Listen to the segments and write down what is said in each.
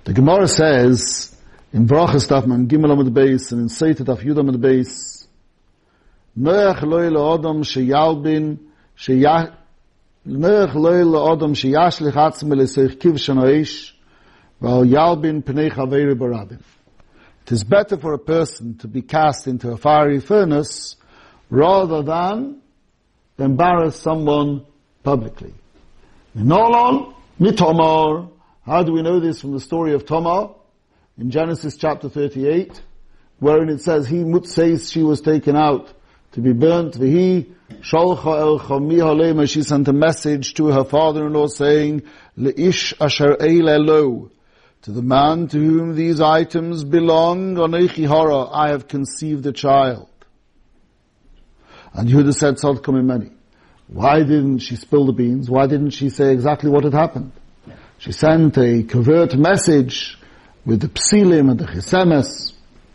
The Gemara says, in Brachas Daf Man Gimel Amud Beis, and in Seita Daf Yud Amud Beis, Noach loy le'odam sheyalbin, Noach loy le'odam sheyashlich atzme le'seich kivshan ha'esh, v'al yalbin pnei chaveri barabim. It is better for a person to be cast into a fiery furnace rather than embarrass someone publicly. Minolon mitomar. How do we know this? From the story of Tamar in Genesis chapter 38, wherein it says, says she was taken out to be burnt. V'hi sholcha el chami halema. She sent a message to her father-in-law saying, Le'ish asher eile lo. To the man to whom these items belong, Anechi hara, I have conceived a child. And Yehuda said, Tzadka mimeni. Why didn't she spill the beans? Why didn't she say exactly what had happened? She sent a covert message with the psilim and the chisemes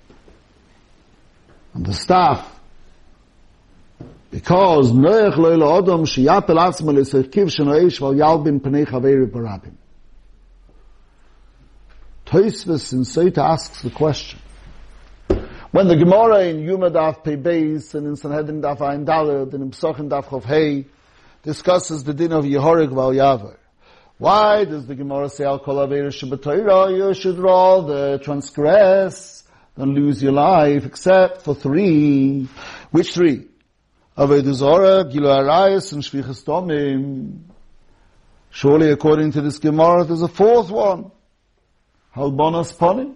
and the staff. Because Noach lo le'odam sheyapel atzmo le'seich kivshan ha'esh v'al yalbin pnei chaveri barabim. Tosfos in Seita asks the question. When the Gemara in Yuma Daf Pei Beis and in Sanhedrin Daf Ayin Daled and in Pesachim Daf Chav Hey discusses the din of Yehorig Val Yaver, why does the Gemara say Al Kol Aveira Shabbatayra, you should rather transgress than lose your life, except for 3? Which 3? Avodah Zarah, Gilu Arayos, and Shvichas Domim. Surely according to this Gemara there's a 4th one. Halbonas Ponim.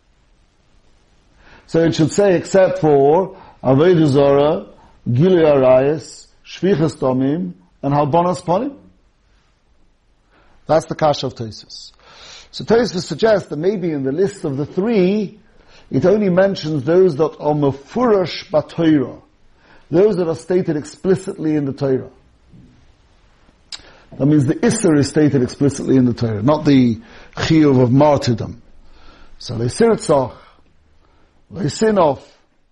So it should say except for Avodah Zarah, Gilu Arayos, Shvichas Domim, and Halbonas Ponim. That's the kasha of Tosfos. So Tosfos suggests that maybe in the list of the 3, it only mentions those that are mefurash b'Torah, those that are stated explicitly in the Torah. That means the Isser is stated explicitly in the Torah, not the chiyuv of martyrdom. So le'sirtzach, le'sinof,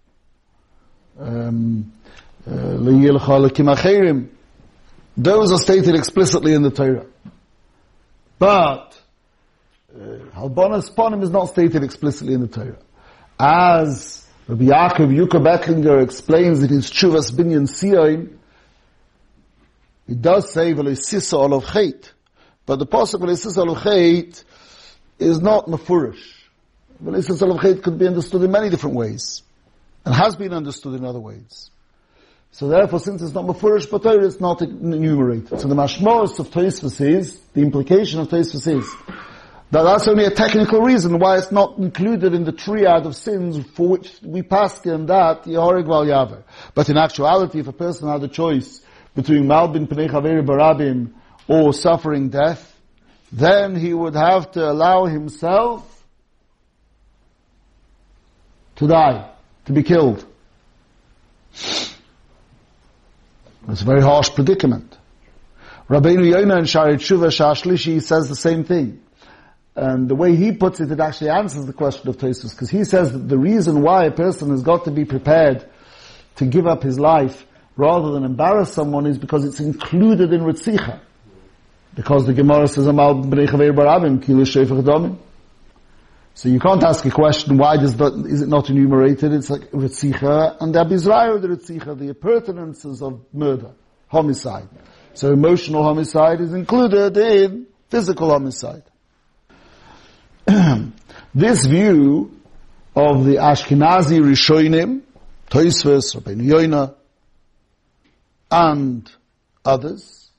le'yilcha le'kim acherim, those are stated explicitly in the Torah. But Halbonas Ponim is not stated explicitly in the Torah. As Rabbi Yaakov Yuka Becklinger explains in his Tshuvas Binyan Sion, it does say V'leisisa olav chait, but the pasuk V'leisisa olav chait is not mefurish. V'leisisa olav chait could be understood in many different ways, and has been understood in other ways. So therefore, since it's not mefurish but Torah, it's not enumerated. So the mashmos of Tosfos is, the implication of Tosfos is, that that's only a technical reason why it's not included in the triad of sins for which we paskin that Yehorig Val Yaver. But in actuality, if a person had a choice between Malbin Pnei Chaveri Barabim or suffering death, then he would have to allow himself to die, to be killed. It's a very harsh predicament. Rabbeinu Yonah in Shari Tshuva Shashlishi says the same thing. And the way he puts it, it actually answers the question of Tosfos, because he says that the reason why a person has got to be prepared to give up his life rather than embarrass someone is because it's included in Ritzicha. Because the Gemara says, Amal b'nei chaver barabim, kilu shefach domim. So you can't ask a question, why is it not enumerated? It's like Ritzicha and the Abizrayu, the Ritzicha, the appurtenances of murder, homicide. So emotional homicide is included in physical homicide. This view of the Ashkenazi Rishonim, Tosfos, Rabbeinu Yonah, and others,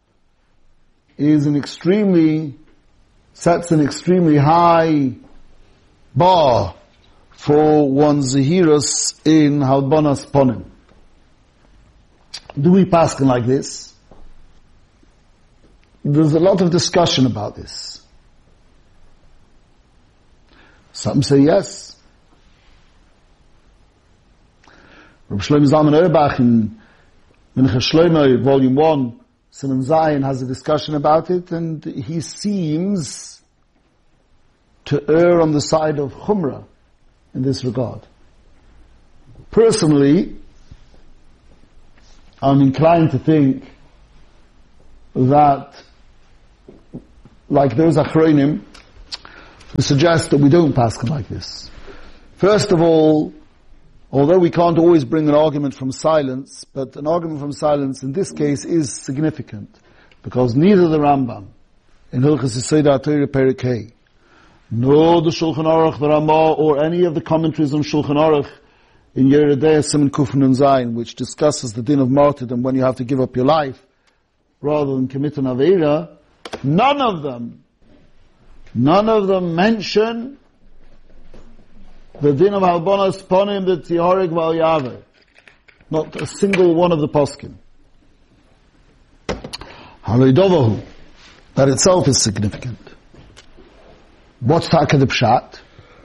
sets an extremely high bar for one's zehiras in Halbonas Ponim. Do we paskin like this? There's a lot of discussion about this. Some say yes. Rabbi Shlomo Zalman Auerbach in Minchas Shlomo, Volume 1, Siman Zayin, has a discussion about it, and he seems to err on the side of Chumrah in this regard. Personally, I'm inclined to think that, like those Achronim, who suggest that we don't paskin like this. First of all, although we can't always bring an argument from silence, but an argument from silence in this case is significant, because neither the Rambam in Hilchos Yesod HaTorah Perek Hey, nor the Shulchan Aruch, the Ramah, or any of the commentaries on Shulchan Aruch in Yoreh De'ah Siman Kuf Nun Zayin, which discusses the din of martyrdom when you have to give up your life rather than commit an Aveira, none of them mention the din of Halbonas Ponim, the Tihorig Val Yaver. Not a single one of the poskim. Haloidovahu. That itself is significant. What's Taka the Pshat?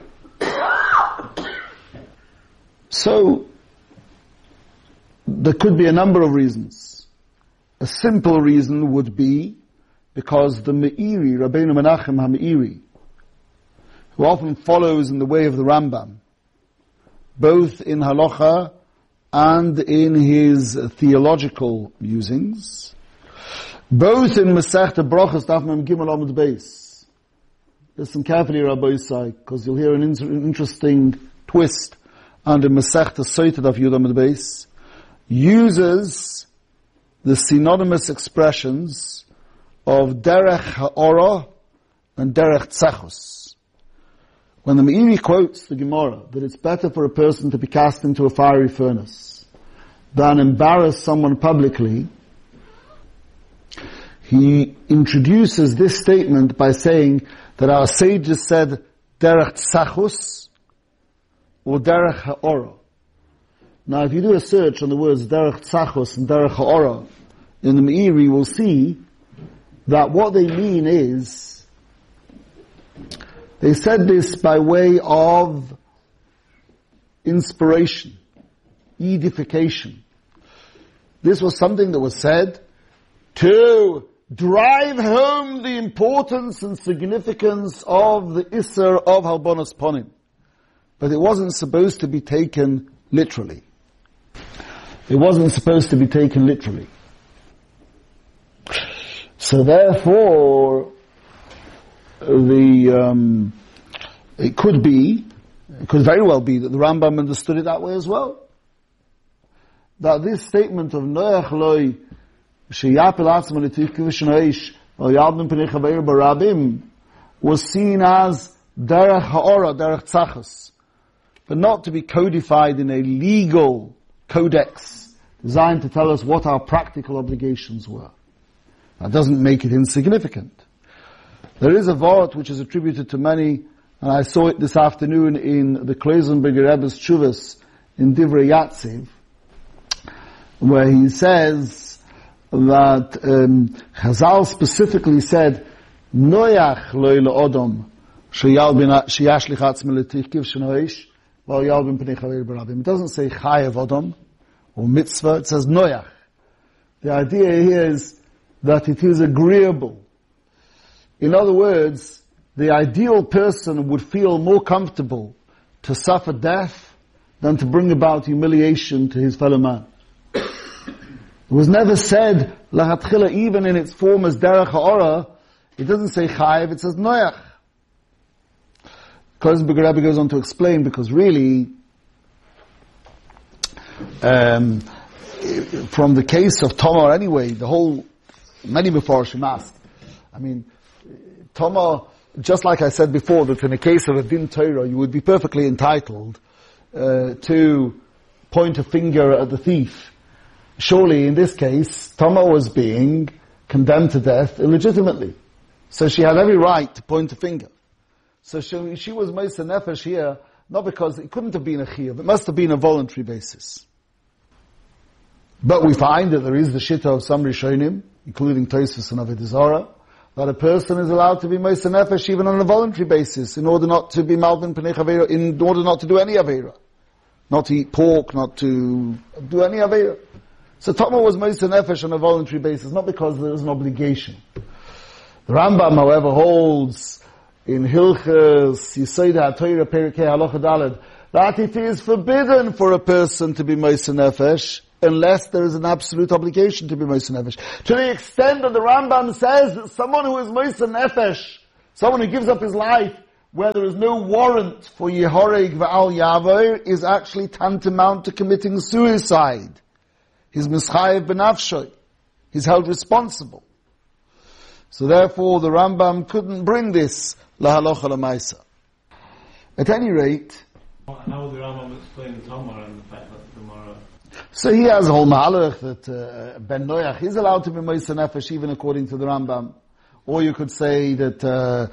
So, there could be a number of reasons. A simple reason would be because the Meiri, Rabbeinu Menachem HaMeiri, who often follows in the way of the Rambam, both in halacha and in his theological musings, both in Masechta Brachos Daf Mem Gimel Amud Beis. Listen carefully, Rabbi Yisai, because you'll hear an interesting twist under Masechta Sotah Daf Yud Amud Beis, uses the synonymous expressions of Derech Ha'ora and Derech Tzechus. When the Meiri quotes the Gemara that it's better for a person to be cast into a fiery furnace than embarrass someone publicly, he introduces this statement by saying that our sages said Derech Tzechus or Derech Ha'ora. Now if you do a search on the words Derech Tzechus and Derech Ha'ora in the Meiri, you will see that what they mean is, they said this by way of inspiration, edification. This was something that was said to drive home the importance and significance of the Isser of Halbonas Ponim. But it wasn't supposed to be taken literally. It wasn't supposed to be taken literally. So therefore, it could very well be that the Rambam understood it that way as well. That this statement of Noach loy sheyapel atzmo letif kivishon haish or yalbim pnei chaveir barabim was seen as derech ha'ora, derech tzachas, but not to be codified in a legal codex designed to tell us what our practical obligations were. That doesn't make it insignificant. There is a vort which is attributed to many, and I saw it this afternoon in the Kloisenberger Rebbe's Tshuvas in Divrei Yatziv, where he says that Chazal specifically said, Noach loy le'odom sheyashlich atzmo letichkiv shenoish v'al yalbim pnei chaveir barabim. It doesn't say chayev odom or mitzvah, it says Noach. The idea here is that it is agreeable. In other words, the ideal person would feel more comfortable to suffer death than to bring about humiliation to his fellow man. It was never said, lachatchila, even in its form as derech ha'ora, it doesn't say chayev, it says noach. Kloisenberger Rebbe goes on to explain, because really, from the case of Tamar anyway, many Mefarshim asked, Tamar, just like I said before, that in a case of a din Torah, you would be perfectly entitled to point a finger at the thief. Surely, in this case, Tamar was being condemned to death illegitimately. So she had every right to point a finger. So she was Moshe Nefesh here, not because it couldn't have been a chiyuv, it must have been a voluntary basis. But we find that there is the shitta of some Rishonim, including Tosfos and Avodah Zarah, that a person is allowed to be Moshe Nefesh even on a voluntary basis, in order not to be Malvin Pnei Chaveira, in order not to do any Aveira. Not to eat pork, not to do any Aveira. So Tamar was Moshe Nefesh on a voluntary basis, not because there is an obligation. The Rambam, however, holds in Hilchos Yesod HaTorah Perek Hey Halacha Daled that it is forbidden for a person to be Moshe Nefesh unless there is an absolute obligation to be Moshe Nefesh. To the extent that the Rambam says that someone who is Moshe Nefesh, someone who gives up his life, where there is no warrant for Yehoreg V'al Yavor, is actually tantamount to committing suicide. He's mischayev b'nafshay. He's held responsible. So therefore the Rambam couldn't bring this lahalocha l'maisa. At any rate, how would the Rambam explain the Tamar and the fact that the Gemara? So he has a whole mahalach that Ben Noach is allowed to be Moisa Nefesh even according to the Rambam. Or you could say that the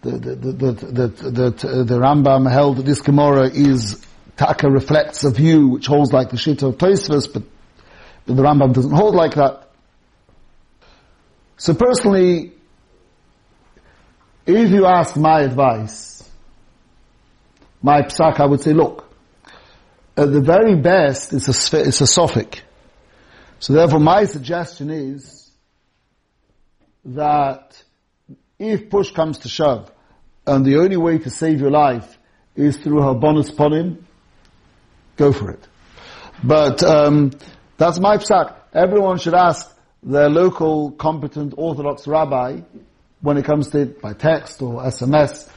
Rambam held that this Gemara is Taka reflects a view which holds like the Shita of Tosfos, but the Rambam doesn't hold like that. So personally, if you ask my advice, my psak, I would say, look, at the very best, it's a sophic. So therefore my suggestion is that if push comes to shove, and the only way to save your life is through Halbonos Ponim, go for it. But that's my psak. Everyone should ask their local competent Orthodox rabbi, when it comes to it by text or SMS,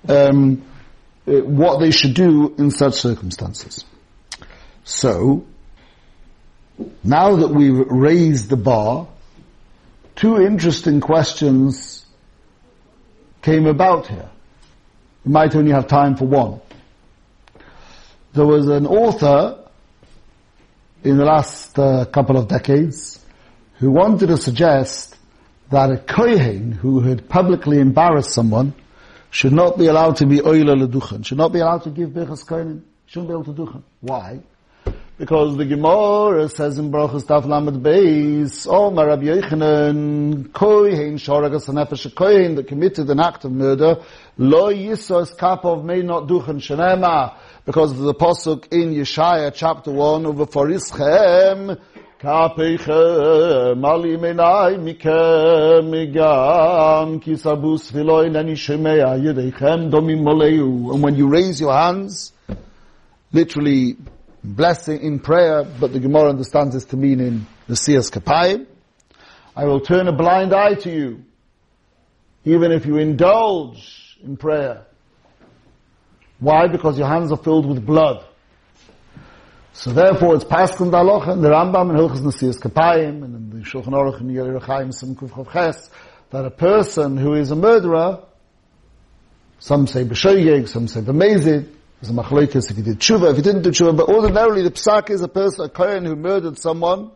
what they should do in such circumstances. So, now that we've raised the bar, two interesting questions came about here. We might only have time for one. There was an author in the last couple of decades who wanted to suggest that a kohen who had publicly embarrassed someone should not be allowed to be oila leduchen, should not be allowed to give birchas kohenim, shouldn't be able to duchen. Why? Because the Gemara says in Brachos Daf Lamed Beis, Omar Rabbi Yochanan, kohen sharagas hanefesh, a kohen that committed an act of murder, lo yisos kapov may not duchen shenema, because of the pasuk in Yeshaya chapter 1 over Forischem, kapechem ali menai mikem gam kisabus viloi nani shemea yedechem domim moleu. And when you raise your hands, literally blessing in prayer, but the Gemara understands this to mean in the Siyas Kapayim, I will turn a blind eye to you, even if you indulge in prayer. Why? Because your hands are filled with blood. So therefore it's Paschal Halacha in the Rambam and Hilchos Nesiyas Kapayim and in the Shulchan Aruch and Yerei Chaim Simkuf Chav Ches, that a person who is a murderer, some say b'shoyeg, some say b'mezid, there's a machlokes if he did tshuva, if he didn't do tshuva, but ordinarily the psak is a person, a kohen who murdered someone,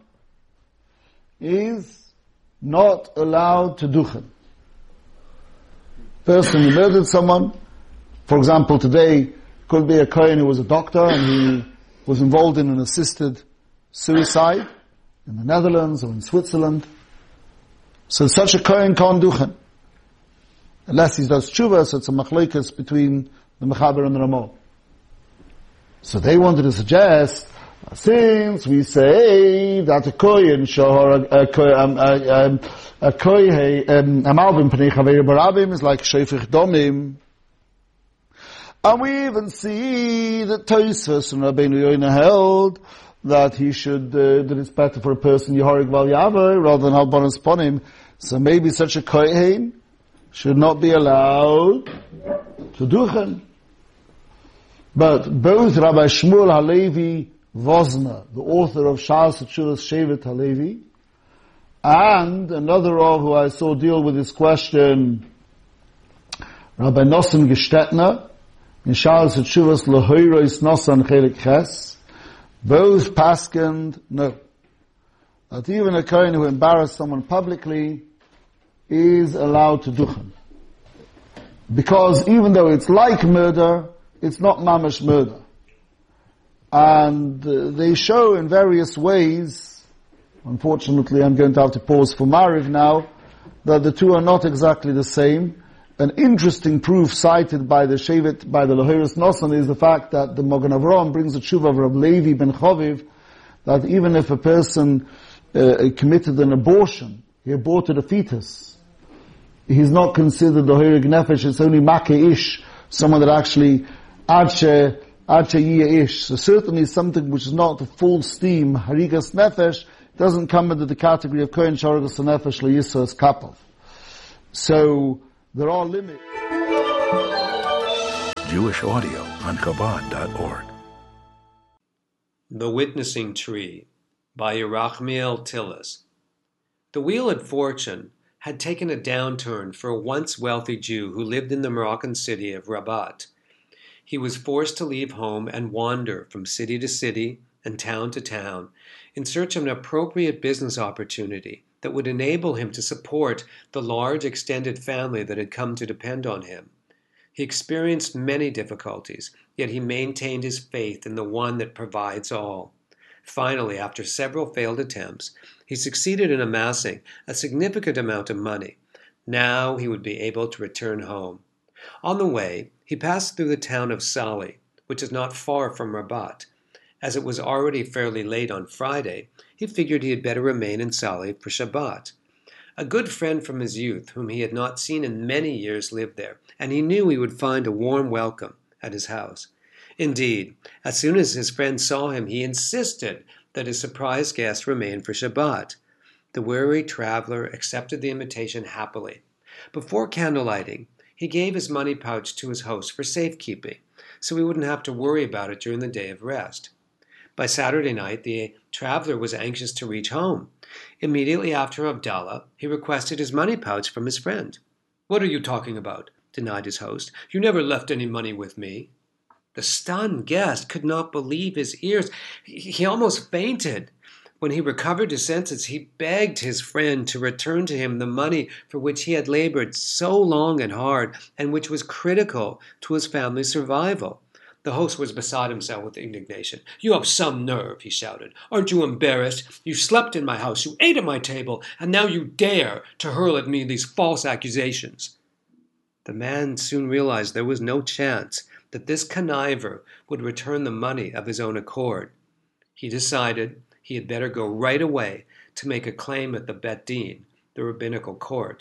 is not allowed to duchen. Person who murdered someone, for example today, could be a kohen who was a doctor and he was involved in an assisted suicide in the Netherlands or in Switzerland. So such a kohen can't duchen. Unless he does tshuva, so it's a machlokes between the Mechaber and the Ramah. So they wanted to suggest, since we say that a kohen amalvim pnei chaver barabim is like shofech domim, and we even see that Tosfos and Rabbeinu Yoina held that he should that it's better for a person Yehoreg V'al Yavor rather than Halbonos Ponim. So maybe such a kohen should not be allowed to duchen. But both Rabbi Shmuel Halevi Vosner, the author of Shas Tshuvas Shevet Halevi, and another of who I saw deal with this question, Rabbi Nosson Gestetner, in Shas Tshuvas Lehoiros Nosson Chelik Ches, both paskened no, that even a kohen who embarrassed someone publicly is allowed to duchen. Because even though it's like murder, it's not mamash murder. And they show in various ways, unfortunately I'm going to have to pause for Mariv now, that the two are not exactly the same. An interesting proof cited by the Shevet, by the Lehoros Nosson, is the fact that the Magen Avraham brings a tshuva of Rav Levi ben Choviv, that even if a person committed an abortion, he aborted a fetus, he's not considered the Horig Nefesh, it's only Makeh Ish, someone that actually Adshe Ish. So certainly something which is not the full steam, Harigas Nefesh, doesn't come into the category of Kohen Sharagas Nefesh Le'Yisros Kapov. So, there are limits. Jewish audio on Chabad.org. The Witnessing Tree by Yerachmiel Tillis. The wheel of fortune had taken a downturn for a once wealthy Jew who lived in the Moroccan city of Rabat. He was forced to leave home and wander from city to city and town to town in search of an appropriate business opportunity that would enable him to support the large extended family that had come to depend on him. He experienced many difficulties, yet he maintained his faith in the one that provides all. Finally, after several failed attempts, he succeeded in amassing a significant amount of money. Now he would be able to return home. On the way, he passed through the town of Sali, which is not far from Rabat. As it was already fairly late on Friday, he figured he had better remain in Sali for Shabbat. A good friend from his youth, whom he had not seen in many years, lived there, and he knew he would find a warm welcome at his house. Indeed, as soon as his friend saw him, he insisted that his surprise guest remain for Shabbat. The weary traveler accepted the invitation happily. Before candlelighting, he gave his money pouch to his host for safekeeping, so he wouldn't have to worry about it during the day of rest. By Saturday night, the traveler was anxious to reach home. Immediately after Havdalah, he requested his money pouch from his friend. "What are you talking about?" denied his host. "You never left any money with me." The stunned guest could not believe his ears. He almost fainted. When he recovered his senses, he begged his friend to return to him the money for which he had labored so long and hard, and which was critical to his family's survival. The host was beside himself with indignation. "You have some nerve," he shouted. "Aren't you embarrassed? You slept in my house, you ate at my table, and now you dare to hurl at me these false accusations." The man soon realized there was no chance that this conniver would return the money of his own accord. He decided he had better go right away to make a claim at the Bet Din, the rabbinical court.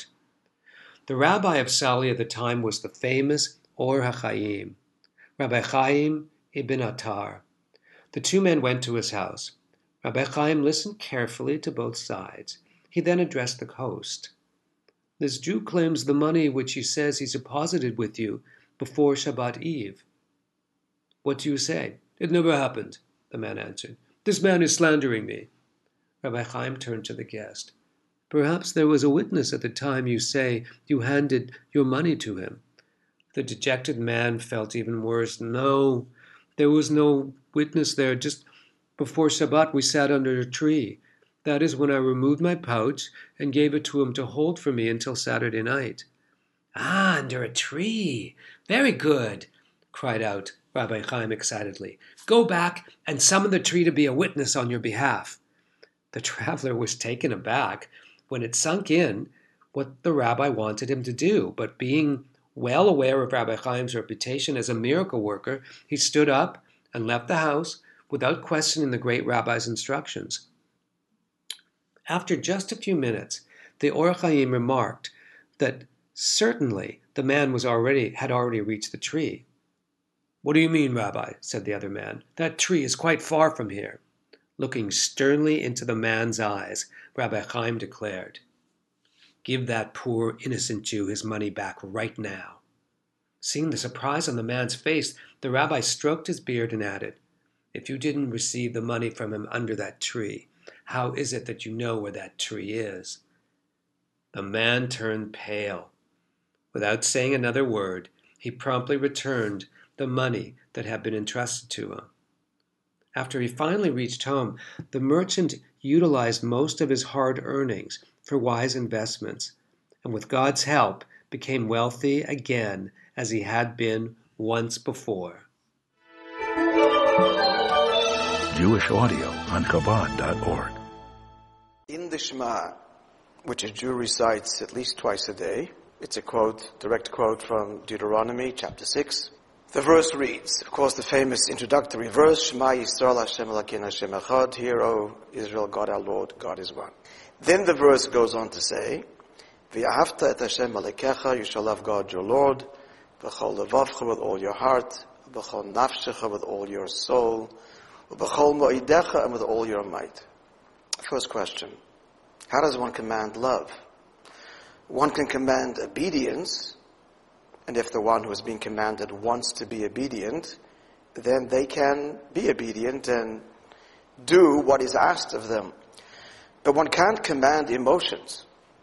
The rabbi of Sali at the time was the famous Or HaChaim, Rabbi Chaim ibn Attar. The two men went to his house. Rabbi Chaim listened carefully to both sides. He then addressed the host. "This Jew claims the money which he says he deposited with you before Shabbat Eve. What do you say?" "It never happened," the man answered. "This man is slandering me." Rabbi Chaim turned to the guest. "Perhaps there was a witness at the time you say you handed your money to him." The dejected man felt even worse. "No, there was no witness there. Just before Shabbat we sat under a tree. That is when I removed my pouch and gave it to him to hold for me until Saturday night." "Ah, under a tree. Very good," cried out Rabbi Chaim excitedly. "Go back and summon the tree to be a witness on your behalf." The traveler was taken aback when it sunk in what the rabbi wanted him to do, but being well aware of Rabbi Chaim's reputation as a miracle worker, he stood up and left the house without questioning the great rabbi's instructions. After just a few minutes, the Or HaChaim remarked that certainly the man had already reached the tree. "What do you mean, Rabbi?" said the other man. "That tree is quite far from here." Looking sternly into the man's eyes, Rabbi Chaim declared, "Give that poor innocent Jew his money back right now." Seeing the surprise on the man's face, the rabbi stroked his beard and added, "If you didn't receive the money from him under that tree, how is it that you know where that tree is?" The man turned pale. Without saying another word, he promptly returned the money that had been entrusted to him. After he finally reached home, the merchant utilized most of his hard earnings for wise investments, and with God's help became wealthy again as he had been once before. Jewish audio on Chabad.org. In the Shema, which a Jew recites at least twice a day, it's a quote, direct quote from Deuteronomy chapter 6. The verse reads, of course, the famous introductory verse, Shema Yisrael Hashem Elokeinu Hashem Echad, Hear, O Israel, God our Lord, God is one. Then the verse goes on to say, V'ahavta et Hashem Elokecha, you shall love God your Lord, V'chol levavcha with all your heart, V'chol nafshecha with all your soul, V'chol mo'idecha and with all your might. First question, how does one command love? One can command obedience, And if the one who is being commanded wants to be obedient, then they can be obedient and do what is asked of them. But one can't command emotions.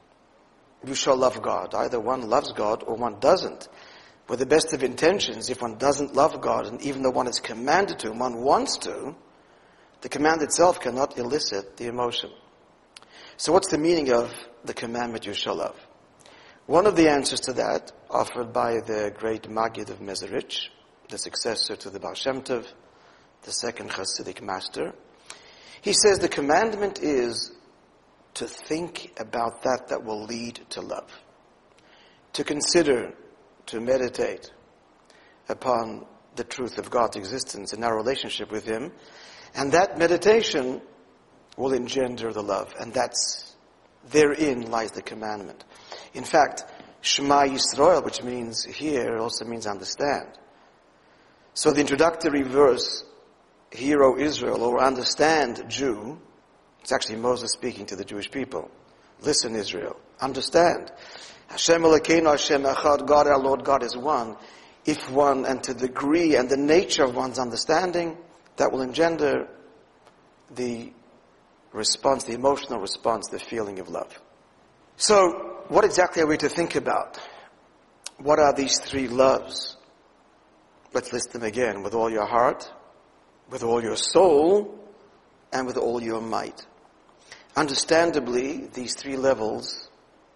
You shall love God. Either one loves God or one doesn't. With the best of intentions, if one doesn't love God, and even though one is commanded to, and one wants to, the command itself cannot elicit the emotion. So what's the meaning of the commandment, you shall love? One of the answers to that, offered by the great Maggid of Mezerich, the successor to the Baal Shem Tov, the second Hasidic master, he says the commandment is to think about that will lead to love. To consider, to meditate upon the truth of God's existence and our relationship with Him. And that meditation will engender the love. And therein lies the commandment. In fact, Shema Yisrael, which means hear, also means understand. So the introductory verse, Hear, O Israel, or understand, Jew, it's actually Moses speaking to the Jewish people. Listen, Israel, understand. Hashem Elokeinu, Hashem Echad, God our Lord, God is one. If one, and to the degree and the nature of one's understanding, that will engender the response, the emotional response, the feeling of love. So, what exactly are we to think about? What are these three loves? Let's list them again. With all your heart, with all your soul, and with all your might. Understandably, these three levels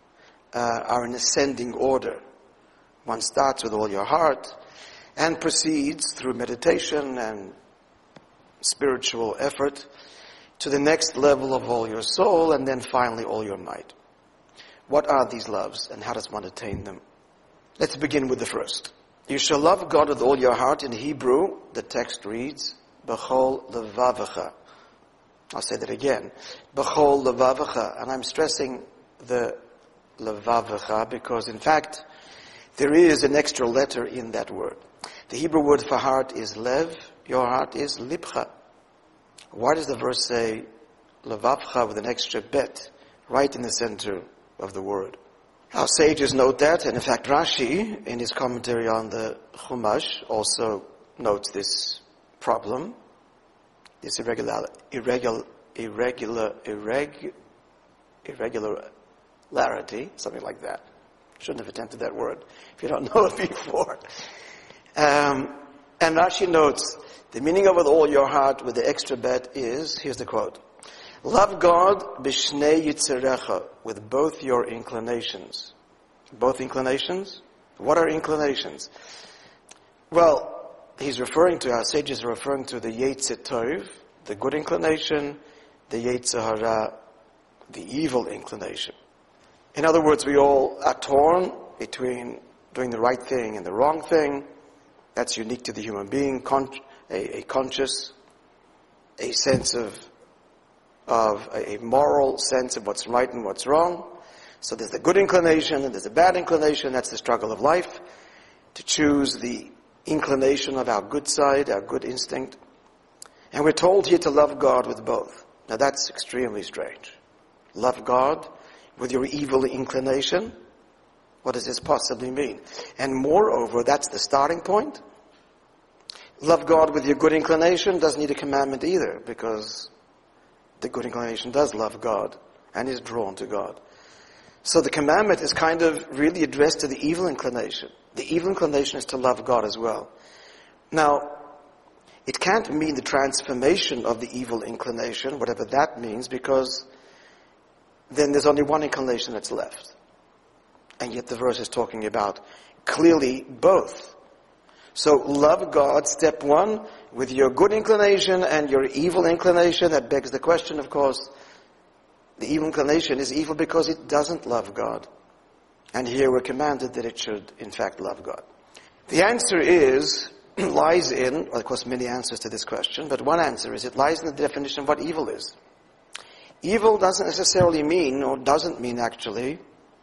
are in ascending order. One starts with all your heart and proceeds through meditation and spiritual effort to the next level of all your soul, and then finally all your might. What are these loves, and how does one attain them? Let's begin with the first. You shall love God with all your heart. In Hebrew, the text reads, B'chol levavecha. I'll say that again. B'chol levavecha. And I'm stressing the levavecha because, in fact, there is an extra letter in that word. The Hebrew word for heart is lev. Your heart is libcha. Why does the verse say levavcha with an extra bet right in the center of the word? Our sages note that, and in fact Rashi, in his commentary on the Chumash, also notes this problem, this irregularity, something like that. Shouldn't have attempted that word if you don't know it before. And Rashi notes, the meaning of with all your heart with the extra bet is, here's the quote, love God b'shnei yitzerecha, with both your inclinations. Both inclinations? What are inclinations? Well, our sages are referring to the Yetzer Tov, the good inclination, the Yetzer Hara, the evil inclination. In other words, we all are torn between doing the right thing and the wrong thing. That's unique to the human being, a conscious, a sense of a moral sense of what's right and what's wrong. So there's the good inclination and there's a bad inclination. That's the struggle of life. To choose the inclination of our good side, our good instinct. And we're told here to love God with both. Now that's extremely strange. Love God with your evil inclination? What does this possibly mean? And moreover, that's the starting point. Love God with your good inclination doesn't need a commandment either, because the good inclination does love God and is drawn to God. So the commandment is kind of really addressed to the evil inclination. The evil inclination is to love God as well. Now, it can't mean the transformation of the evil inclination, whatever that means, because then there's only one inclination that's left. And yet the verse is talking about clearly both. So love God, step one, with your good inclination and your evil inclination. That begs the question, of course, the evil inclination is evil because it doesn't love God. And here we're commanded that it should, in fact, love God. The answer lies in, well, of course, many answers to this question, but one answer is it lies in the definition of what evil is. Evil doesn't necessarily mean, or doesn't mean actually,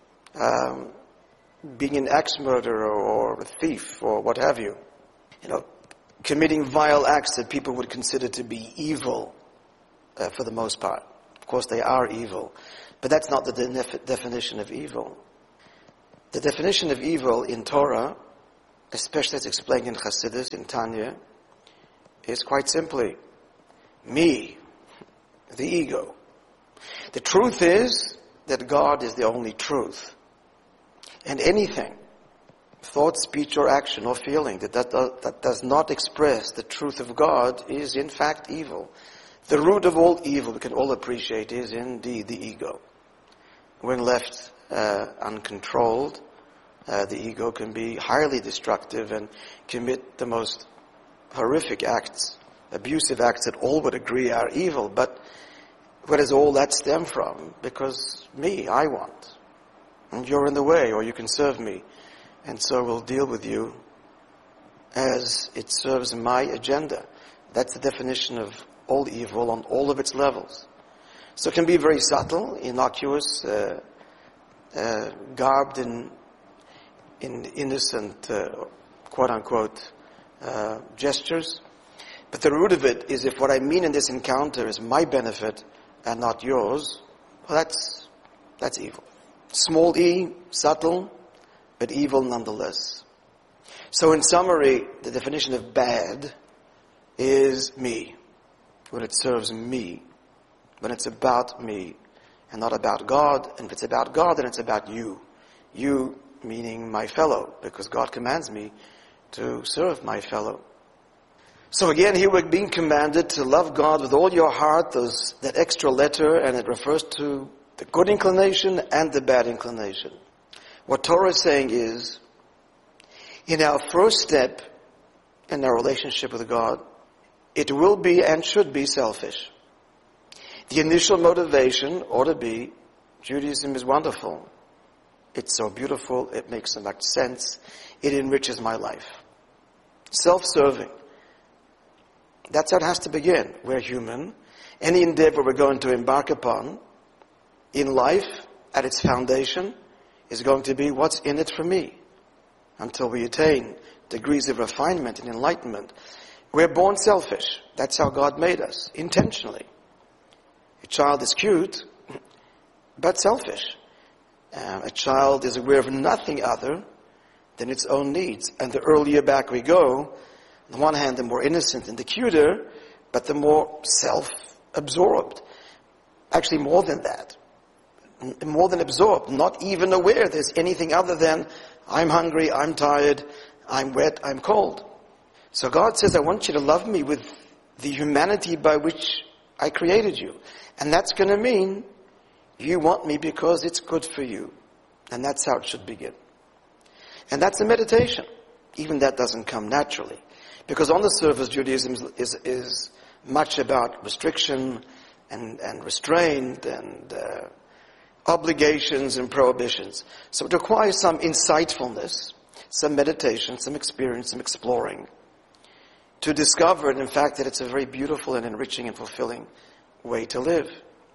being an axe-murderer or a thief or what have you. Committing vile acts that people would consider to be evil for the most part. Of course, they are evil. But that's not the definition of evil. The definition of evil in Torah especially as explained in Chassidus, in Tanya, is quite simply me, the ego. The truth is that God is the only truth. And anything, thought, speech, or action, or feeling that does not express the truth of God is in fact evil. The root of all evil, we can all appreciate, is indeed the ego. When left uncontrolled, the ego can be highly destructive and commit the most horrific acts, abusive acts that all would agree are evil. But where does all that stem from? Because me, I want. And you're in the way, or you can serve me. And so we'll deal with you as it serves my agenda. That's the definition of all evil on all of its levels. So it can be very subtle, innocuous, garbed in innocent, quote-unquote, gestures. But the root of it is if what I mean in this encounter is my benefit and not yours, well, that's evil. Small e, subtle, but evil nonetheless. So in summary, the definition of bad is me. When it serves me. When it's about me and not about God. And if it's about God, then it's about you. You meaning my fellow, because God commands me to serve my fellow. So again, here we're being commanded to love God with all your heart, that extra letter, and it refers to the good inclination and the bad inclination. What Torah is saying is, in our first step in our relationship with God, it will be and should be selfish. The initial motivation ought to be, Judaism is wonderful. It's so beautiful, it makes so much sense, it enriches my life. Self-serving. That's how it has to begin. We're human. Any endeavor we're going to embark upon in life, at its foundation, is going to be what's in it for me. Until we attain degrees of refinement and enlightenment. We're born selfish. That's how God made us, intentionally. A child is cute, but selfish. A child is aware of nothing other than its own needs. And the earlier back we go, on the one hand, the more innocent and the cuter, but the more self-absorbed. Actually, more than that. More than absorbed. Not even aware there's anything other than, I'm hungry, I'm tired, I'm wet, I'm cold. So God says, I want you to love me with the humanity by which I created you. And that's going to mean you want me because it's good for you. And that's how it should begin. And that's a meditation. Even that doesn't come naturally. Because on the surface, Judaism is much about restriction and restraint and obligations and prohibitions. So it requires some insightfulness, some meditation, some experience, some exploring, to discover, in fact, that it's a very beautiful and enriching and fulfilling way to live.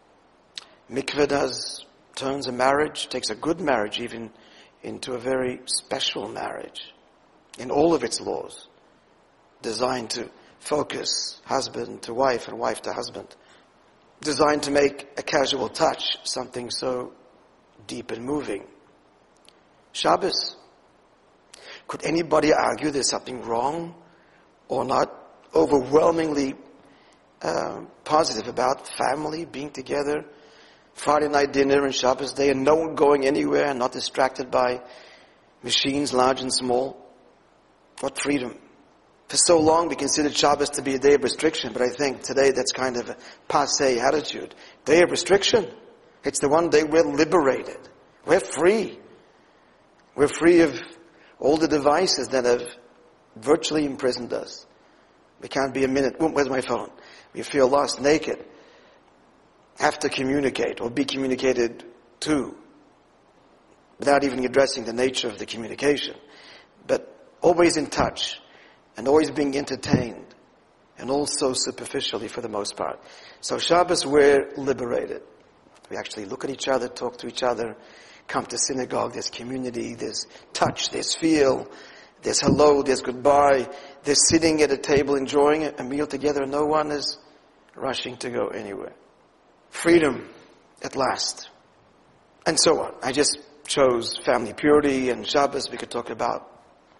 Mikveh turns a marriage, takes a good marriage even into a very special marriage in all of its laws, designed to focus husband to wife and wife to husband, designed to make a casual touch something so deep and moving. Shabbos. Could anybody argue there's something wrong or not overwhelmingly positive about family being together, Friday night dinner and Shabbos day, and no one going anywhere and not distracted by machines large and small? What freedom. For so long we considered Shabbos to be a day of restriction, but I think today that's kind of a passé attitude. Day of restriction. It's the one day we're liberated. We're free. We're free of all the devices that have virtually imprisoned us. We can't be a minute, where's my phone? We feel lost, naked. Have to communicate or be communicated to without even addressing the nature of the communication. But always in touch and always being entertained and also superficially for the most part. So Shabbos, we're liberated. We actually look at each other, talk to each other, come to synagogue, there's community, there's touch, there's feel, there's hello, there's goodbye, there's sitting at a table enjoying a meal together, no one is rushing to go anywhere. Freedom at last. And so on. I just chose family purity and Shabbos. We could talk about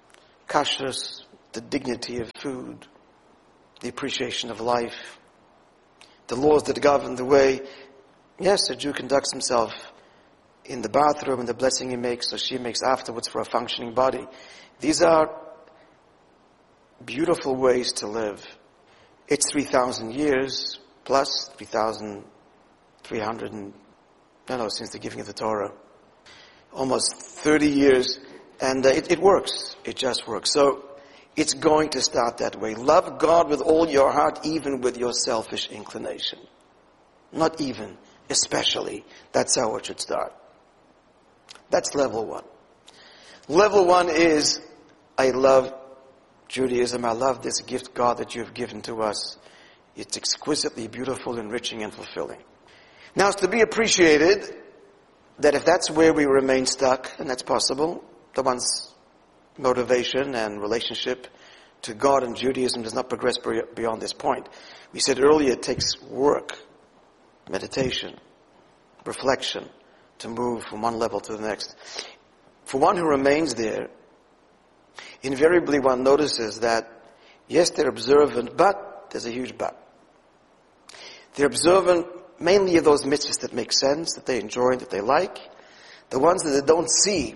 kashrus, the dignity of food, the appreciation of life, the laws that govern the way, yes, a Jew conducts himself in the bathroom and the blessing he makes or she makes afterwards for a functioning body. These are beautiful ways to live. It's 3,000 years plus 3,300 since the giving of the Torah. Almost 30 years, and it works. It just works. So it's going to start that way. Love God with all your heart, even with your selfish inclination. Not even, especially. That's how it should start. That's level one. Level one is, I love Judaism. I love this gift, God, that you have given to us. It's exquisitely beautiful, enriching, and fulfilling. Now, it's to be appreciated that if that's where we remain stuck, and that's possible, the one's motivation and relationship to God and Judaism does not progress beyond this point. We said earlier it takes work, meditation, reflection to move from one level to the next. For one who remains there, invariably one notices that, yes, they're observant, but there's a huge but. They're observant mainly of those mitzvahs that make sense, that they enjoy, that they like. The ones that they don't see.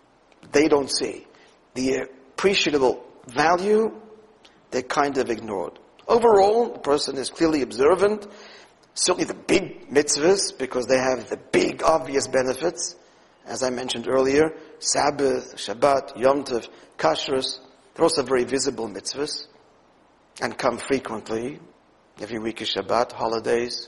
The appreciable value, they're kind of ignored. Overall, the person is clearly observant. Certainly the big mitzvahs, because they have the big obvious benefits. As I mentioned earlier, Sabbath, Shabbat, Yom Tov, Kashrus, they're also very visible mitzvahs and come frequently. Every week is Shabbat, holidays.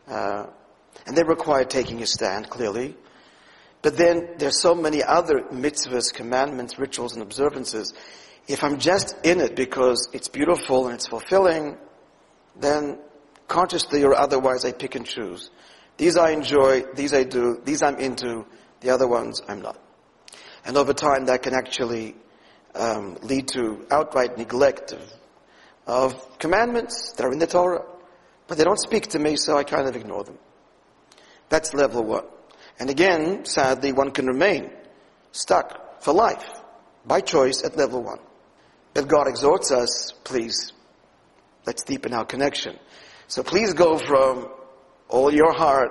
And they require taking a stand, clearly. But then there's so many other mitzvahs, commandments, rituals, and observances. If I'm just in it because it's beautiful and it's fulfilling, then consciously or otherwise I pick and choose. These I enjoy, these I do, these I'm into, the other ones I'm not. And over time that can actually lead to outright neglect of commandments that are in the Torah. But they don't speak to me, so I kind of ignore them. That's level one. And again, sadly, one can remain stuck for life, by choice, at level one. But God exhorts us, please, let's deepen our connection. So please go from all your heart,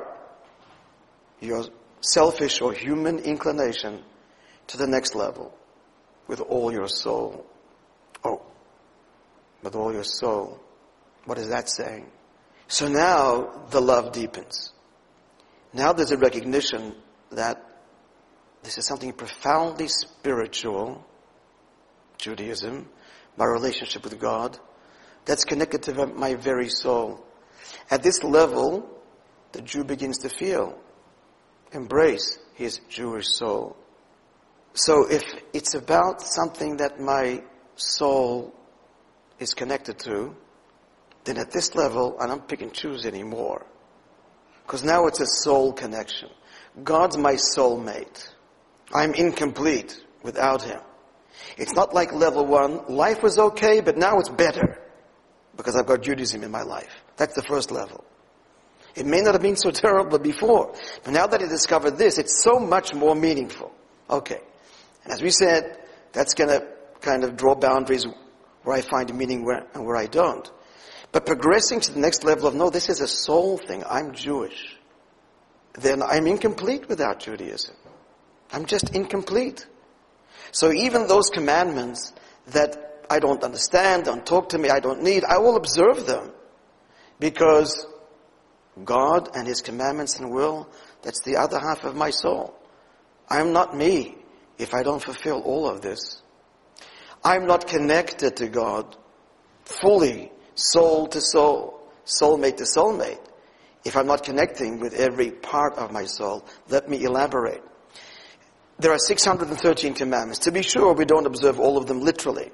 your selfish or human inclination, to the next level, with all your soul. Oh, with all your soul. What is that saying? So now the love deepens. Now there's a recognition that this is something profoundly spiritual, Judaism, my relationship with God, that's connected to my very soul. At this level, the Jew begins to feel, embrace his Jewish soul. So if it's about something that my soul is connected to, then at this level, I don't pick and choose anymore. Because now it's a soul connection. God's my soulmate. I'm incomplete without Him. It's not like level one, life was okay, but now it's better. Because I've got Judaism in my life. That's the first level. It may not have been so terrible before, but now that I discovered this, it's so much more meaningful. Okay. And as we said, that's going to kind of draw boundaries where I find meaning and where I don't. But progressing to the next level of, no, this is a soul thing, I'm Jewish, then I'm incomplete without Judaism. I'm just incomplete. So even those commandments that I don't understand, don't talk to me, I don't need, I will observe them. Because God and His commandments and will, that's the other half of my soul. I'm not me if I don't fulfill all of this. I'm not connected to God fully, soul to soul, soulmate to soulmate, if I'm not connecting with every part of my soul. Let me elaborate. There are 613 commandments. To be sure, we don't observe all of them literally.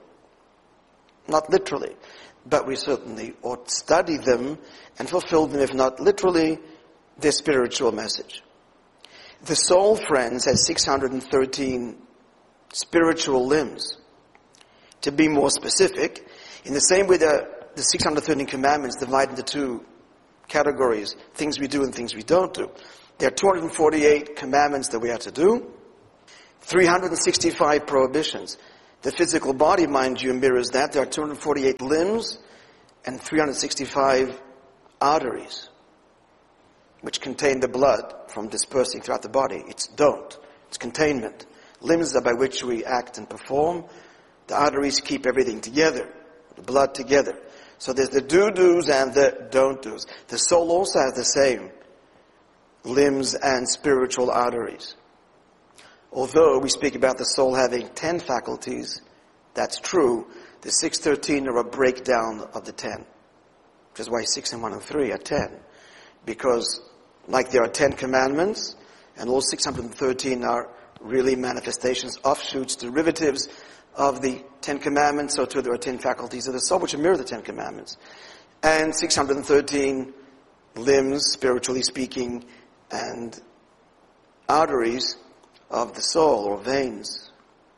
Not literally. But we certainly ought to study them and fulfill them, if not literally, their spiritual message. The soul, friends, has 613 spiritual limbs. To be more specific, in the same way that the 613 commandments divide into two categories, things we do and things we don't do. There are 248 commandments that we have to do, 365 prohibitions. The physical body, mind you, mirrors that. There are 248 limbs and 365 arteries, which contain the blood from dispersing throughout the body. It's containment. Limbs are by which we act and perform. The arteries keep everything together, the blood together. So there's the do-dos and the don't-dos. The soul also has the same limbs and spiritual arteries. Although we speak about the soul having 10 faculties, that's true. The 613 are a breakdown of the 10. Which is why 6 and 1 and 3 are 10. Because like there are 10 commandments, and all 613 are really manifestations, offshoots, derivatives of the 10 commandments, so too there are 10 faculties of the soul which mirror the 10 commandments. And 613 limbs, spiritually speaking, and arteries of the soul, or veins.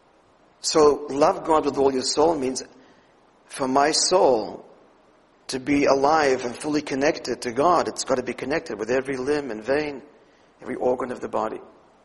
So love God with all your soul means for my soul to be alive and fully connected to God, it's got to be connected with every limb and vein, every organ of the body.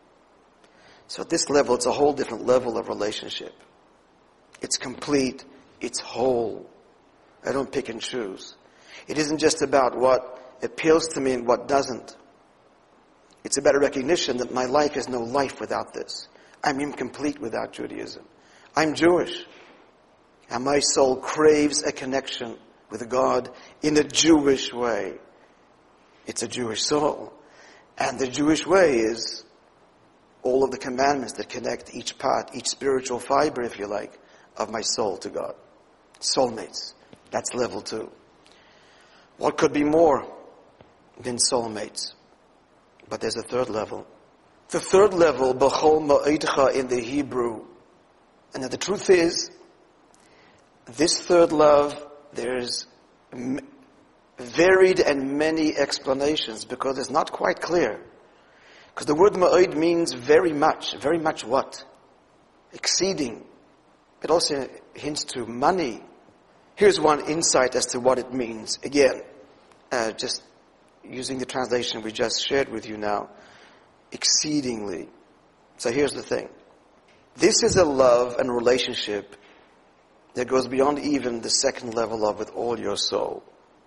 So at this level, it's a whole different level of relationship. It's complete, it's whole. I don't pick and choose. It isn't just about what appeals to me and what doesn't. It's about a recognition that my life is no life without this. I'm incomplete without Judaism. I'm Jewish. And my soul craves a connection with God in a Jewish way. It's a Jewish soul. And the Jewish way is all of the commandments that connect each part, each spiritual fiber, if you like, of my soul to God. Soulmates. That's level 2. What could be more than soulmates? But there's a third level. The third level, B'chol Ma'idcha in the Hebrew. And the truth is, this third love, there's varied and many explanations because it's not quite clear. Because the word Ma'id means very much what? Exceeding. It also hints to money. Here's one insight as to what it means. Again, just using the translation we just shared with you now. Exceedingly. So here's the thing. This is a love and relationship that goes beyond even the second level of with all your soul.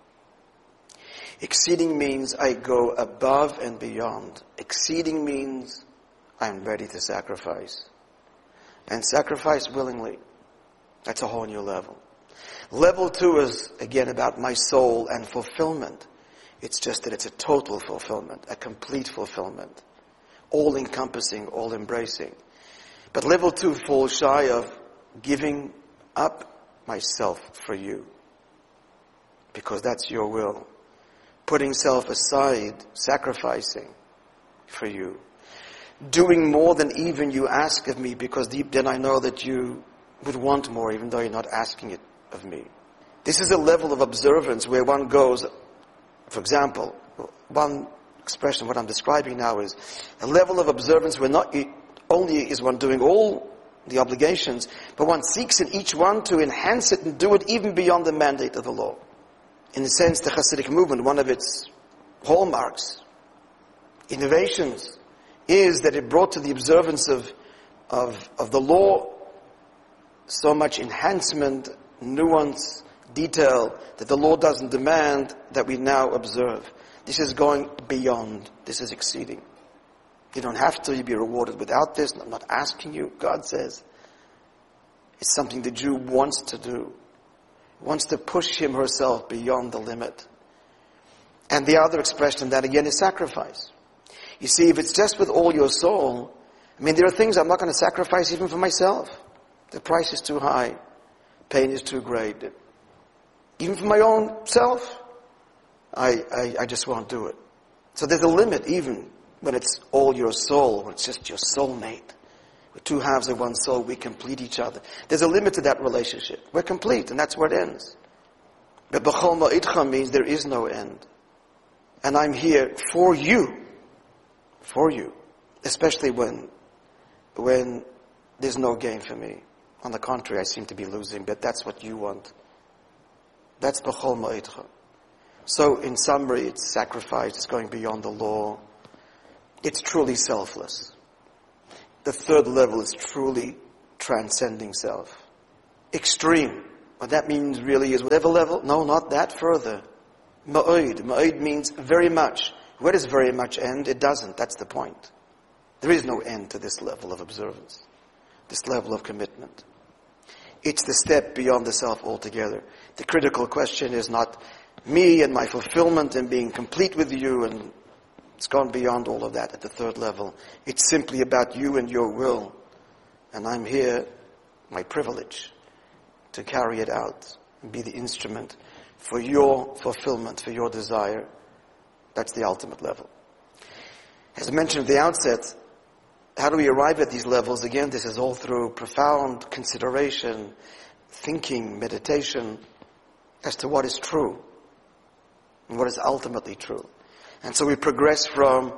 Exceeding means I go above and beyond. Exceeding means I'm ready to sacrifice. And sacrifice willingly. That's a whole new level. Level 2 is, again, about my soul and fulfillment. It's just that it's a total fulfillment, a complete fulfillment. All-encompassing, all-embracing. But level 2 falls shy of giving up myself for you. Because that's your will. Putting self aside, sacrificing for you. Doing more than even you ask of me, because deep down I know that you would want more, even though you're not asking it of me. This is a level of observance where one goes, for example, one expression of what I'm describing now is a level of observance where not only is one doing all the obligations, but one seeks in each one to enhance it and do it even beyond the mandate of the law. In a sense, the Hasidic movement, one of its hallmarks, innovations, is that it brought to the observance of the law so much enhancement, nuance, detail, that the law doesn't demand that we now observe. This is going beyond. This is exceeding. You don't have to. You'll be rewarded without this. I'm not asking you. God says. It's something the Jew wants to do. Wants to push him herself beyond the limit. And the other expression that again is sacrifice. You see, if it's just with all your soul, I mean, there are things I'm not going to sacrifice even for myself. The price is too high. Pain is too great. Even for my own self, I just won't do it. So there's a limit even when it's all your soul, when it's just your soulmate. With two halves of one soul, we complete each other. There's a limit to that relationship. We're complete, and that's where it ends. But B'chol Ma'idcha means there is no end. And I'm here for you. For you. Especially when there's no gain for me. On the contrary, I seem to be losing, but that's what you want. That's B'chol Ma'idcha. So, in summary, it's sacrifice, it's going beyond the law. It's truly selfless. The third level is truly transcending self. Extreme. What that means really is whatever level? No, not that, further. Ma'ud. Ma'ud means very much. Where does very much end? It doesn't. That's the point. There is no end to this level of observance, this level of commitment. It's the step beyond the self altogether. The critical question is not me and my fulfillment and being complete with you, and it's gone beyond all of that at the third level. It's simply about you and your will. And I'm here, my privilege, to carry it out and be the instrument for your fulfillment, for your desire. That's the ultimate level. As I mentioned at the outset, how do we arrive at these levels? Again, this is all through profound consideration, thinking, meditation as to what is true and what is ultimately true. And so we progress from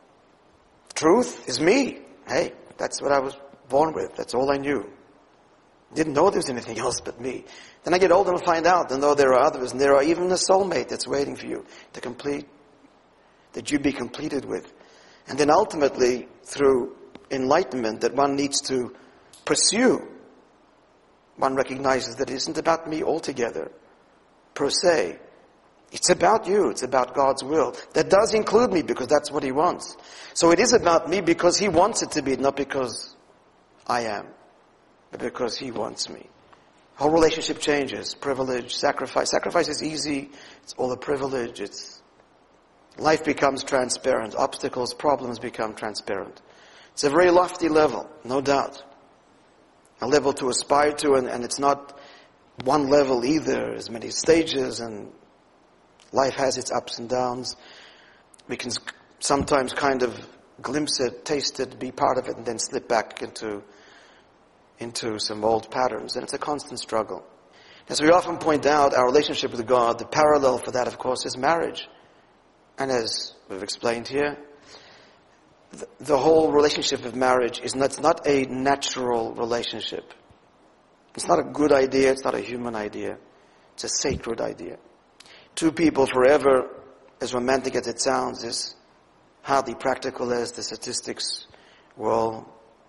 truth is me. Hey, that's what I was born with. That's all I knew. Didn't know there was anything else but me. Then I get older and find out, and know there are others, and there are even a soulmate that's waiting for you to complete, that you be completed with. And then ultimately, through enlightenment that one needs to pursue, one recognizes that it isn't about me altogether, per se. It's about you. It's about God's will. That does include me because that's what He wants. So it is about me because He wants it to be, not because I am, but because He wants me. Whole relationship changes. Privilege, sacrifice. Sacrifice is easy. It's all a privilege. Life becomes transparent. Obstacles, problems become transparent. It's a very lofty level, no doubt. A level to aspire to, and it's not one level either. There's many stages, and life has its ups and downs. We can sometimes kind of glimpse it, taste it, be part of it, and then slip back into some old patterns. And it's a constant struggle. As we often point out, our relationship with God, the parallel for that, of course, is marriage. And as we've explained here, the whole relationship of marriage is not a natural relationship. It's not a good idea. It's not a human idea. It's a sacred idea. Two people forever, as romantic as it sounds, is hardly practical, as the statistics will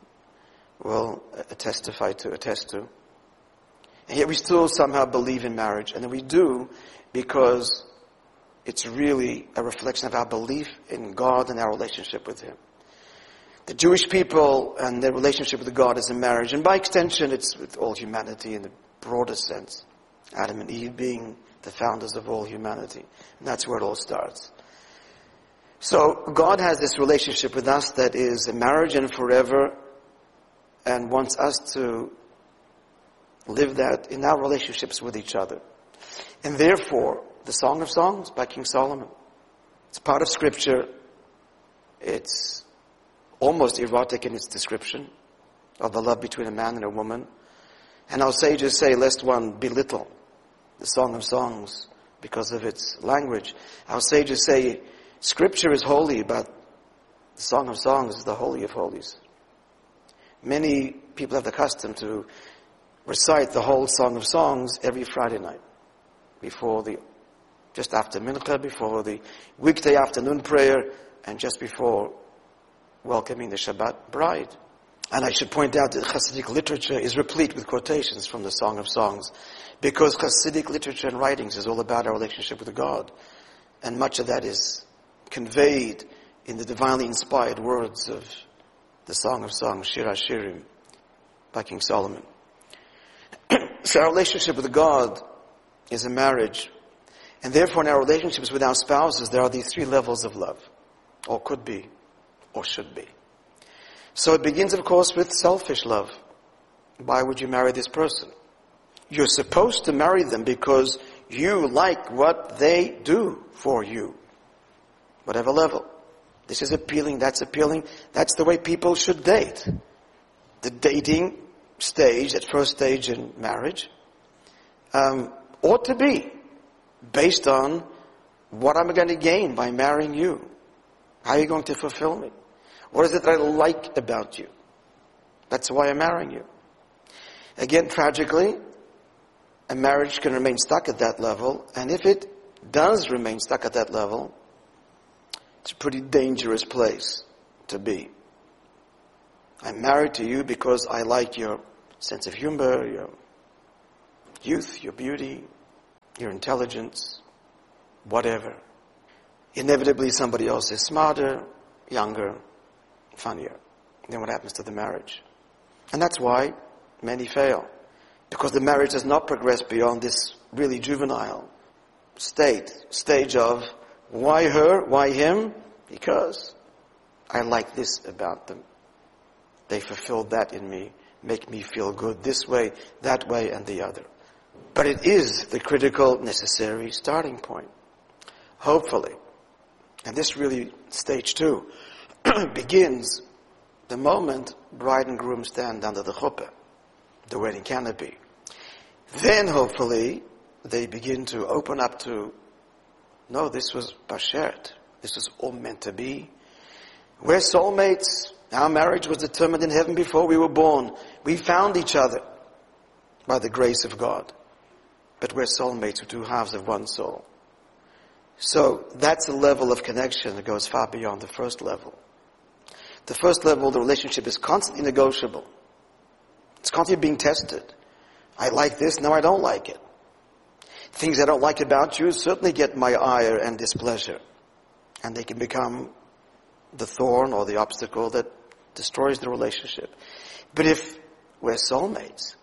attest to. And yet we still somehow believe in marriage. And then we do because it's really a reflection of our belief in God and our relationship with Him. The Jewish people and their relationship with God is a marriage. And by extension, it's with all humanity in the broadest sense. Adam and Eve being the founders of all humanity. And that's where it all starts. So God has this relationship with us that is a marriage and forever, and wants us to live that in our relationships with each other. And therefore, the Song of Songs by King Solomon, it's part of Scripture. It's almost erotic in its description of the love between a man and a woman. And our sages say, lest one belittle the Song of Songs because of its language. Our sages say, Scripture is holy, but the Song of Songs is the holy of holies. Many people have the custom to recite the whole Song of Songs every Friday night, just after Mincha, before the weekday afternoon prayer, and just before welcoming the Shabbat bride. And I should point out that Hasidic literature is replete with quotations from the Song of Songs, because Hasidic literature and writings is all about our relationship with God. And much of that is conveyed in the divinely inspired words of the Song of Songs, Shir HaShirim, by King Solomon. So our relationship with God is a marriage. And therefore in our relationships with our spouses, there are these three levels of love. Or could be, or should be. So it begins, of course, with selfish love. Why would you marry this person? You're supposed to marry them because you like what they do for you. Whatever level. This is appealing, that's appealing. That's the way people should date. The dating stage, that first stage in marriage, ought to be based on what I'm going to gain by marrying you. How are you going to fulfill me? What is it that I like about you? That's why I'm marrying you. Again, tragically, a marriage can remain stuck at that level, and if it does remain stuck at that level, it's a pretty dangerous place to be. I'm married to you because I like your sense of humor, your youth, your beauty, your intelligence, whatever. Inevitably somebody else is smarter, younger, funnier. Then what happens to the marriage? And that's why many fail. Because the marriage does not progress beyond this really juvenile stage of, why her, why him? Because I like this about them. They fulfill that in me, make me feel good this way, that way, and the other. But it is the critical, necessary starting point. Hopefully. And this really, stage 2, begins the moment bride and groom stand under the chuppah, the wedding canopy. Then, hopefully, they begin to open up to, no, this was bashert. This was all meant to be. We're soulmates. Our marriage was determined in heaven before we were born. We found each other by the grace of God. But we're soulmates, we're two halves of one soul. So that's a level of connection that goes far beyond the first level. The first level, the relationship is constantly negotiable. It's constantly being tested. I like this, now I don't like it. Things I don't like about you certainly get my ire and displeasure. And they can become the thorn or the obstacle that destroys the relationship. But if we're soulmates,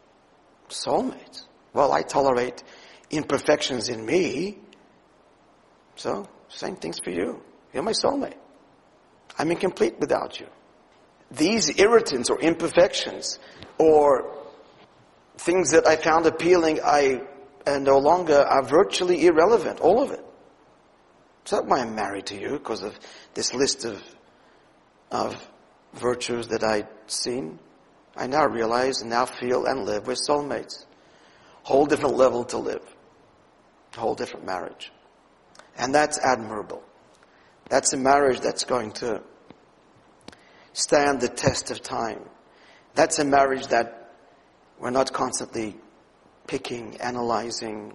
well, I tolerate imperfections in me, so same things for you. You're my soulmate. I'm incomplete without you. These irritants or imperfections or things that I found appealing, and no longer are virtually irrelevant, all of it. It's not why I'm married to you, because of this list of virtues that I'd seen. I now realize and now feel and live with soulmates. Whole different level to live. Whole different marriage. And that's admirable. That's a marriage that's going to stand the test of time. That's a marriage that we're not constantly picking, analyzing,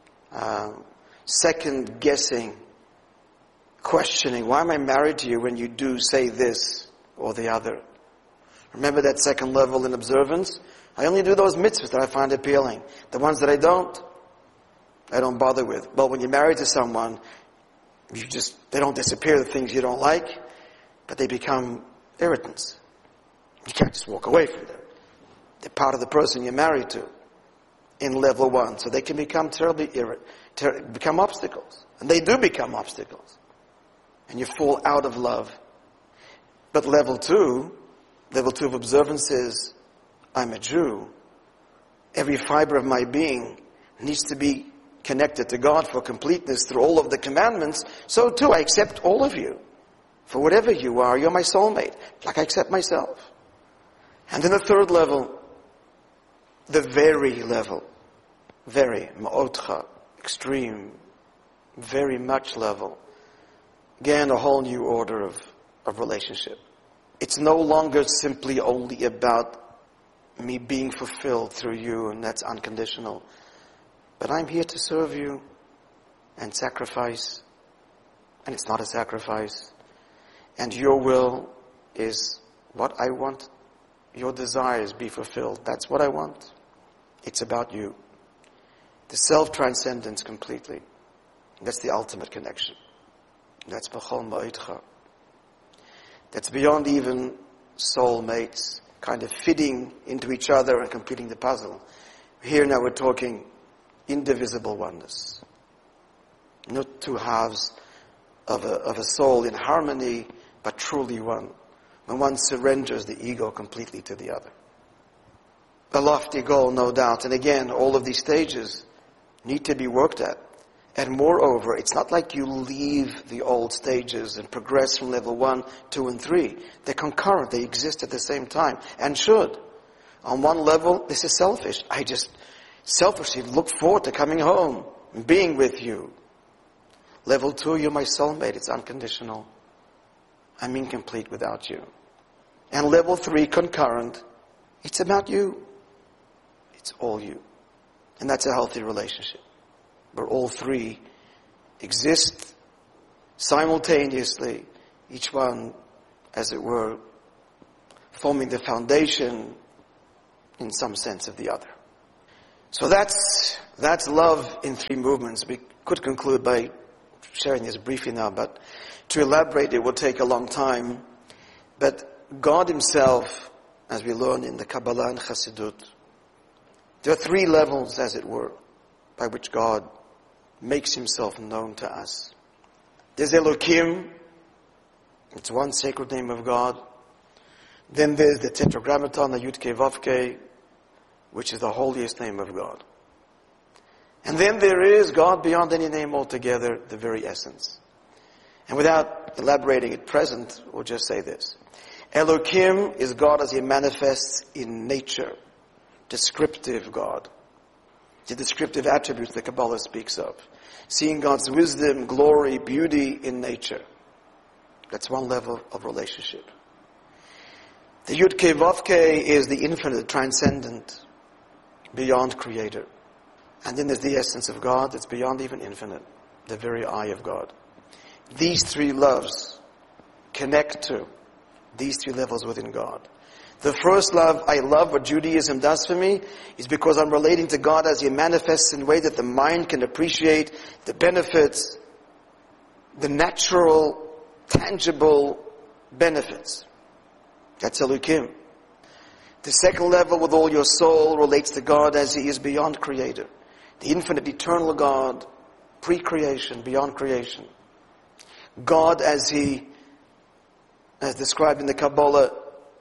second-guessing, questioning. Why am I married to you when you do say this or the other? Remember that second level in observance? I only do those mitzvahs that I find appealing. The ones that I don't bother with. But when you're married to someone, they don't disappear, the things you don't like, but they become irritants. You can't just walk away from them. They're part of the person you're married to in level 1. So they can become terribly become obstacles. And they do become obstacles. And you fall out of love. But level 2 of observance is, I'm a Jew. Every fiber of my being needs to be connected to God for completeness through all of the commandments. So too, I accept all of you. For whatever you are, you're my soulmate. Like I accept myself. And then the third level, the very level, very, ma'otcha, extreme, very much level. Again, a whole new order of relationship. It's no longer simply only about me being fulfilled through you, and that's unconditional. But I'm here to serve you and sacrifice, and it's not a sacrifice. And your will is what I want. Your desires be fulfilled. That's what I want. It's about you. The self-transcendence completely. That's the ultimate connection. That's b'chol ma'itcha. That's beyond even soulmates kind of fitting into each other and completing the puzzle. Here now we're talking indivisible oneness. Not two halves of a soul in harmony, but truly one. When one surrenders the ego completely to the other. A lofty goal, no doubt. And again, all of these stages need to be worked at. And moreover, it's not like you leave the old stages and progress from level 1, 2, and 3. They're concurrent. They exist at the same time. And should. On one level, this is selfish. I just selfishly look forward to coming home and being with you. Level 2, you're my soulmate. It's unconditional. I'm incomplete without you. And level 3, concurrent. It's about you. It's all you. And that's a healthy relationship. Where all three exist simultaneously, each one, as it were, forming the foundation in some sense of the other. So that's love in three movements. We could conclude by sharing this briefly now, but to elaborate it will take a long time. But God himself, as we learn in the Kabbalah and Chassidut, there are three levels, as it were, by which God makes himself known to us. There's Elokim, it's one sacred name of God. Then there's the Tetragrammaton, the Yud-Kei Vav-Kei, which is the holiest name of God. And then there is God beyond any name altogether, the very essence. And without elaborating at present, we'll just say this. Elokim is God as he manifests in nature. Descriptive God. The descriptive attributes the Kabbalah speaks of. Seeing God's wisdom, glory, beauty in nature. That's one level of relationship. The Yud-Kei Vav-Kei is the infinite, transcendent, beyond creator. And then there's the essence of God that's beyond even infinite, the very eye of God. These three loves connect to these three levels within God. The first love, I love what Judaism does for me, is because I'm relating to God as he manifests in a way that the mind can appreciate the benefits, the natural, tangible benefits. That's Elokim. The second level, with all your soul, relates to God as he is beyond creator. The infinite, eternal God, pre-creation, beyond creation. God as he, as described in the Kabbalah,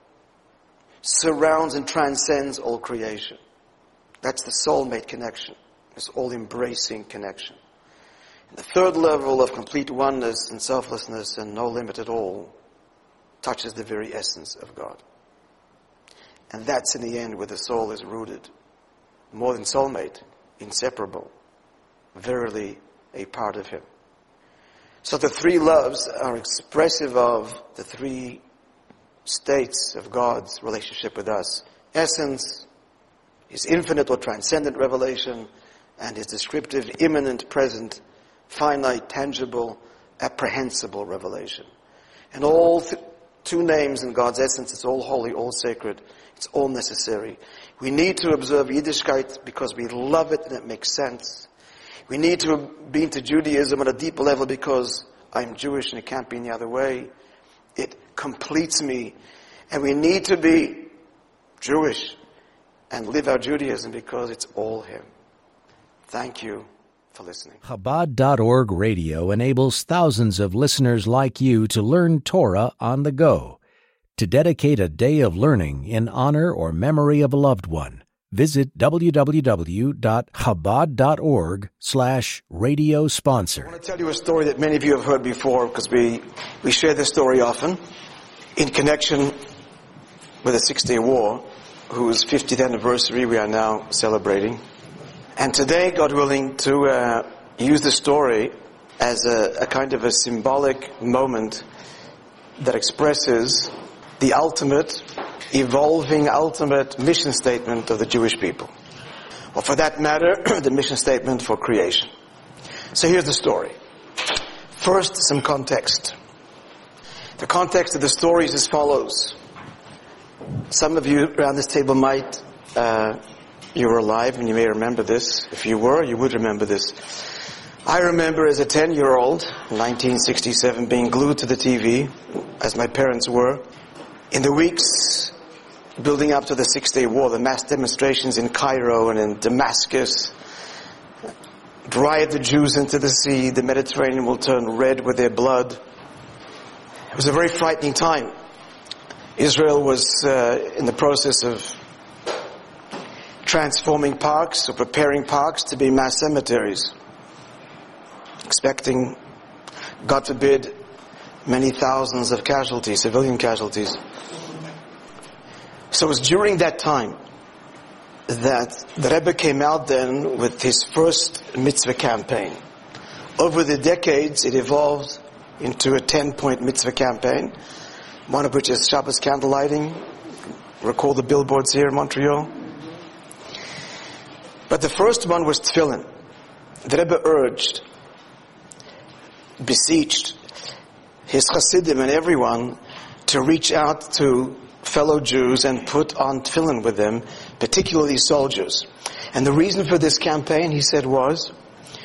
surrounds and transcends all creation. That's the soulmate connection. This all-embracing connection. And the third level of complete oneness and selflessness and no limit at all touches the very essence of God. And that's in the end where the soul is rooted. More than soulmate, inseparable. Verily a part of him. So the three loves are expressive of the three states of God's relationship with us. Essence, his infinite or transcendent revelation, and his descriptive, immanent, present, finite, tangible, apprehensible revelation. And all two names in God's essence, it's all holy, all sacred, it's all necessary. We need to observe Yiddishkeit because we love it and it makes sense. We need to be into Judaism on a deeper level because I'm Jewish and it can't be any other way. It completes me. And we need to be Jewish and live our Judaism because it's all him. Thank you for listening. Chabad.org radio enables thousands of listeners like you to learn Torah on the go. To dedicate a day of learning in honor or memory of a loved one, visit www.chabad.org/radio sponsor. I want to tell you a story that many of you have heard before because we share this story often in connection with the Six-Day War, whose 50th anniversary we are now celebrating. And today, God willing, to use the story as a kind of a symbolic moment that expresses the ultimate, evolving, ultimate mission statement of the Jewish people. Or for that matter, the mission statement for creation. So here's the story. First, some context. The context of the story is as follows. Some of you around this table might, you were alive and you may remember this. If you were, you would remember this. I remember as a 10-year-old, 1967, being glued to the TV, as my parents were. In the weeks building up to the Six-Day War, the mass demonstrations in Cairo and in Damascus, drive the Jews into the sea, the Mediterranean will turn red with their blood. It was a very frightening time. Israel was in the process of transforming parks or preparing parks to be mass cemeteries, expecting, God forbid, many thousands of casualties, civilian casualties. So it was during that time that the Rebbe came out then with his first mitzvah campaign. Over the decades, it evolved into a 10-point mitzvah campaign, one of which is Shabbos candlelighting. Recall the billboards here in Montreal. But the first one was tefillin. The Rebbe urged, beseeched his Hasidim and everyone to reach out to fellow Jews and put on tefillin with them particularly soldiers. And the reason for this campaign, he said, was